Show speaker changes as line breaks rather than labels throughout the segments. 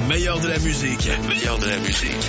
meilleur de la musique. Le meilleur de la musique.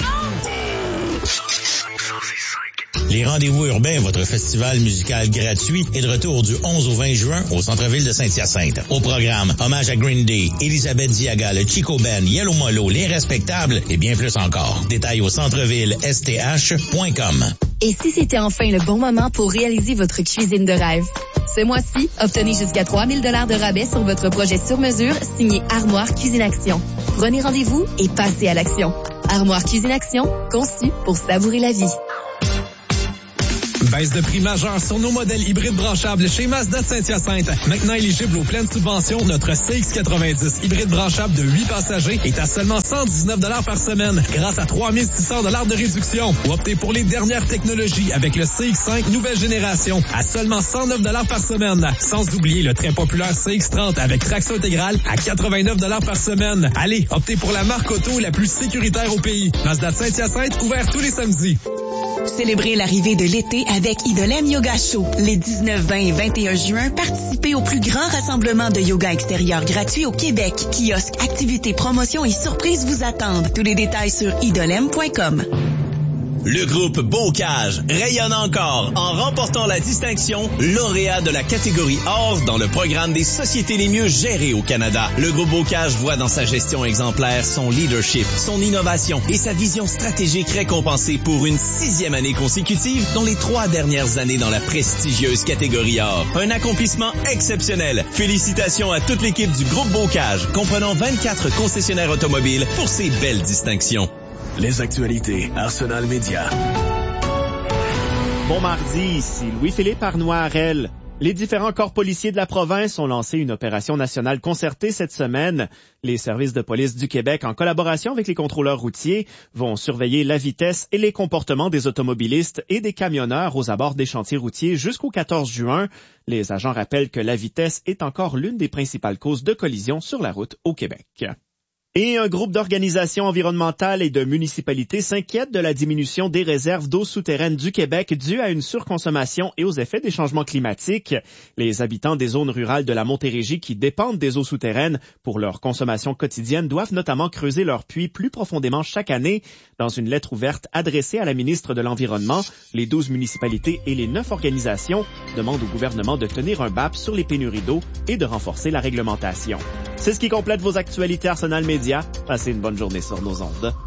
Les Rendez-vous urbains, votre festival musical gratuit, est de retour du 11 au 20 juin au centre-ville de Saint-Hyacinthe. Au programme, hommage à Green Day, Elisabeth Diaga, le Chico Ben, Yellow Molo, Les Respectables et bien plus encore. Détails au centreville-sth.com.
Et si c'était enfin le bon moment pour réaliser votre cuisine de rêve? Ce mois-ci, obtenez jusqu'à 3 000 $ de rabais sur votre projet sur mesure signé Armoire Cuisine Action. Prenez rendez-vous et passez à l'action. Armoire Cuisine Action, conçu pour savourer la vie.
Baisse de prix majeure sur nos modèles hybrides branchables chez Mazda de Saint-Hyacinthe. Maintenant éligible aux pleines subventions, notre CX-90 hybride branchable de 8 passagers est à seulement 119 $ par semaine grâce à 3 600 $ de réduction. Ou optez pour les dernières technologies avec le CX-5 nouvelle génération à seulement 109 $ par semaine. Sans oublier le très populaire CX-30 avec traction intégrale à 89 $ par semaine. Allez, optez pour la marque auto la plus sécuritaire au pays. Mazda de Saint-Hyacinthe, ouvert tous les samedis.
Célébrez l'arrivée de l'été avec Idolem Yoga Show. Les 19, 20 et 21 juin, participez au plus grand rassemblement de yoga extérieur gratuit au Québec. Kiosques, activités, promotions et surprises vous attendent. Tous les détails sur idolem.com.
Le groupe Bocage rayonne encore en remportant la distinction lauréat de la catégorie Or dans le programme des sociétés les mieux gérées au Canada. Le groupe Bocage voit dans sa gestion exemplaire son leadership, son innovation et sa vision stratégique récompensée pour une 6e année consécutive, dont les 3 dernières années dans la prestigieuse catégorie Or. Un accomplissement exceptionnel. Félicitations à toute l'équipe du groupe Bocage, comprenant 24 concessionnaires automobiles pour ces belles distinctions.
Les actualités Arsenal Média.
Bon mardi, ici Louis-Philippe Arnois-Harel. Les différents corps policiers de la province ont lancé une opération nationale concertée cette semaine. Les services de police du Québec, en collaboration avec les contrôleurs routiers, vont surveiller la vitesse et les comportements des automobilistes et des camionneurs aux abords des chantiers routiers jusqu'au 14 juin. Les agents rappellent que la vitesse est encore l'une des principales causes de collisions sur la route au Québec. Et un groupe d'organisations environnementales et de municipalités s'inquiète de la diminution des réserves d'eau souterraine du Québec due à une surconsommation et aux effets des changements climatiques. Les habitants des zones rurales de la Montérégie qui dépendent des eaux souterraines pour leur consommation quotidienne doivent notamment creuser leurs puits plus profondément chaque année. Dans une lettre ouverte adressée à la ministre de l'Environnement, les 12 municipalités et les 9 organisations demandent au gouvernement de tenir un BAP sur les pénuries d'eau et de renforcer la réglementation. C'est ce qui complète vos actualités Arsenal Média. Passez une bonne journée sur nos ondes.